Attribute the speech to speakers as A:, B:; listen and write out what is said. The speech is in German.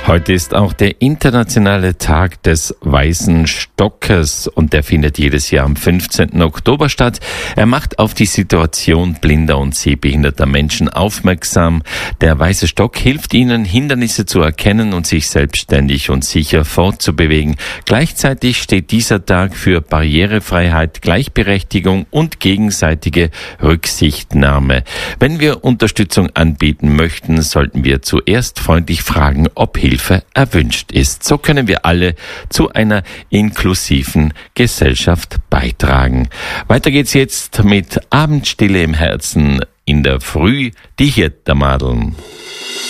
A: Heute ist auch der internationale Tag des Weißen Stockes und der findet jedes Jahr am 15. Oktober statt. Er macht auf die Situation blinder und sehbehinderter Menschen aufmerksam. Der Weiße Stock hilft ihnen, Hindernisse zu erkennen und sich selbstständig und sicher fortzubewegen. Gleichzeitig steht dieser Tag für Barrierefreiheit, Gleichberechtigung und gegenseitige Rücksichtnahme. Wenn wir Unterstützung anbieten möchten, sollten wir zuerst freundlich fragen, ob Hilfe erwünscht ist. So können wir alle zu einer inklusiven Gesellschaft beitragen. Weiter geht's jetzt mit Abendstille im Herzen in der Früh, die Hirtermadeln.